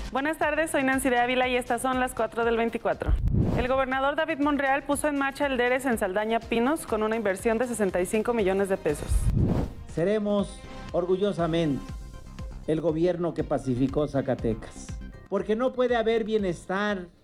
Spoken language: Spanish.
Buenas tardes, soy Nancy de Ávila y estas son las 4 del 24. El gobernador David Monreal puso en marcha el DERES en Saldaña Pinos con una inversión de 65 millones de pesos. Seremos orgullosamente el gobierno que pacificó Zacatecas, porque no puede haber bienestar